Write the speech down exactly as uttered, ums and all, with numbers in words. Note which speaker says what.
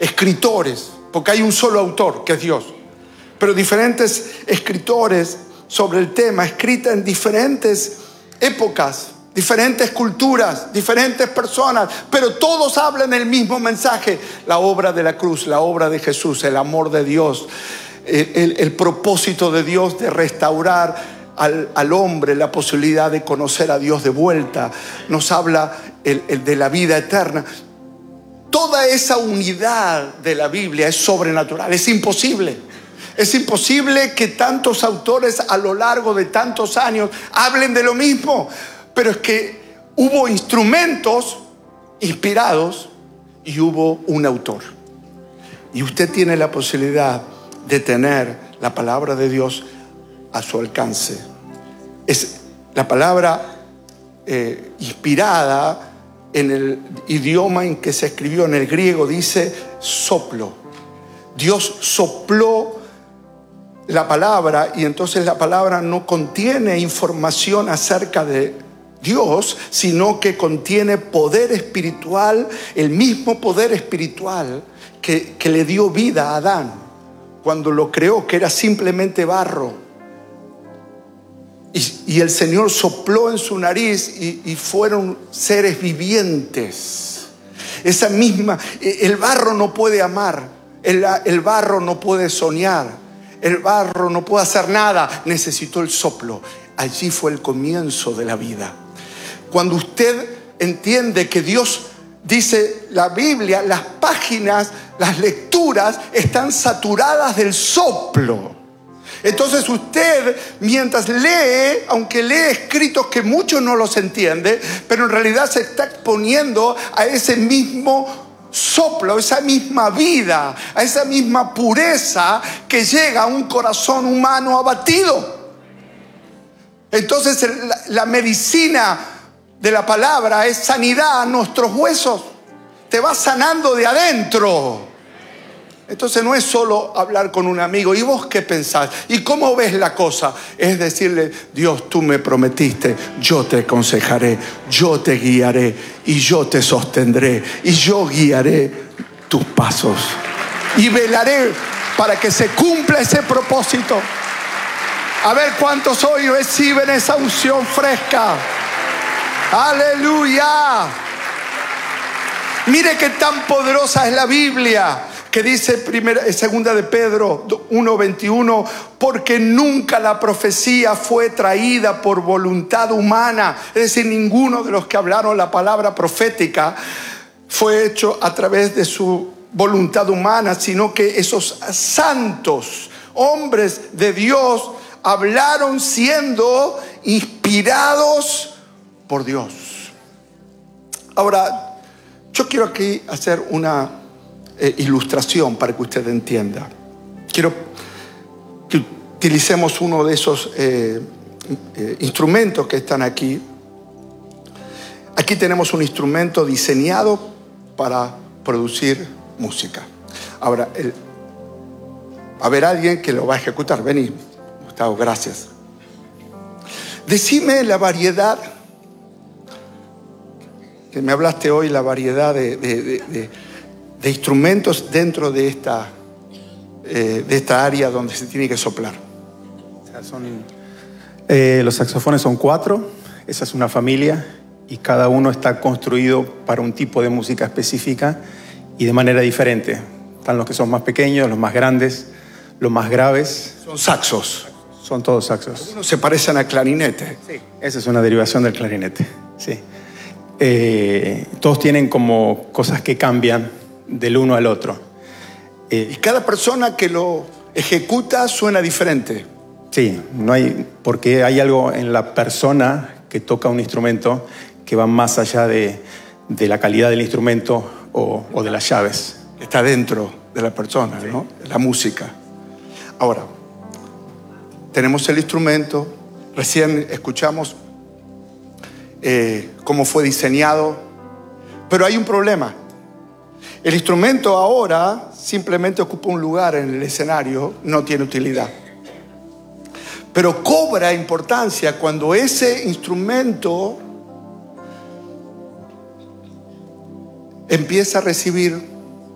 Speaker 1: escritores, porque hay un solo autor, que es Dios, pero diferentes escritores sobre el tema, escrita en diferentes épocas, diferentes culturas, diferentes personas, pero todos hablan el mismo mensaje: la obra de la cruz, la obra de Jesús, el amor de Dios, el, el, el propósito de Dios de restaurar al, al hombre, la posibilidad de conocer a Dios de vuelta. Nos habla el, el de la vida eterna. Toda esa unidad de la Biblia es sobrenatural, es imposible. Es imposible que tantos autores a lo largo de tantos años hablen de lo mismo. Pero es que hubo instrumentos inspirados y hubo un autor. Y usted tiene la posibilidad de tener la palabra de Dios a su alcance. Es la palabra eh, inspirada en el idioma en que se escribió, en el griego, dice soplo. Dios sopló la palabra, y entonces la palabra no contiene información acerca de Dios, sino que contiene poder espiritual, el mismo poder espiritual que, que le dio vida a Adán cuando lo creó, que era simplemente barro. Y, y el Señor sopló en su nariz y, y fueron seres vivientes. Esa misma, el barro no puede amar, el, el barro no puede soñar, el barro no puede hacer nada, necesitó el soplo. Allí fue el comienzo de la vida. Cuando usted entiende que Dios, dice la Biblia, las páginas, las lecturas están saturadas del soplo. Entonces usted, mientras lee, aunque lee escritos que muchos no los entiende, pero en realidad se está exponiendo a ese mismo soplo, a esa misma vida, a esa misma pureza que llega a un corazón humano abatido. Entonces la, la medicina de la palabra es sanidad a nuestros huesos. Te va sanando de adentro. Entonces no es solo hablar con un amigo. ¿Y vos qué pensás? ¿Y cómo ves la cosa? Es decirle: Dios, tú me prometiste, yo te aconsejaré, yo te guiaré y yo te sostendré y yo guiaré tus pasos y velaré para que se cumpla ese propósito. A ver cuántos hoy reciben esa unción fresca. ¡Aleluya! Mire qué tan poderosa es la Biblia, que dice primera, segunda de Pedro uno veintiuno: porque nunca la profecía fue traída por voluntad humana. Es decir, ninguno de los que hablaron la palabra profética fue hecho a través de su voluntad humana, sino que esos santos hombres de Dios hablaron siendo inspirados por Dios. Ahora, yo quiero aquí hacer una eh, ilustración para que usted entienda. Quiero que utilicemos uno de esos eh, eh, instrumentos que están aquí. Aquí tenemos un instrumento diseñado para producir música. Ahora, el, va a haber alguien que lo va a ejecutar. Vení, Gustavo, gracias. Decime la variedad que me hablaste hoy, la variedad de, de, de, de, de instrumentos dentro de esta, eh, de esta área donde se tiene que soplar.
Speaker 2: O sea, son, eh, los saxofones son cuatro, esa es una familia, y cada uno está construido para un tipo de música específica y de manera diferente. Están los que son más pequeños, los más grandes, los más graves.
Speaker 1: Son saxos.
Speaker 2: Son todos saxos.
Speaker 1: Algunos se parecen a clarinete.
Speaker 2: Sí, esa es una derivación del clarinete, sí. Eh, todos tienen como cosas que cambian del uno al otro.
Speaker 1: Eh, y cada persona que lo ejecuta suena diferente.
Speaker 2: Sí, no hay, porque hay algo en la persona que toca un instrumento que va más allá de, de la calidad del instrumento o, o de las llaves.
Speaker 1: Está dentro de la persona, sí, ¿no? La música. Ahora, tenemos el instrumento, recién escuchamos Eh, cómo fue diseñado, pero hay un problema. El instrumento ahora simplemente ocupa un lugar en el escenario, no tiene utilidad, pero cobra importancia cuando ese instrumento empieza a recibir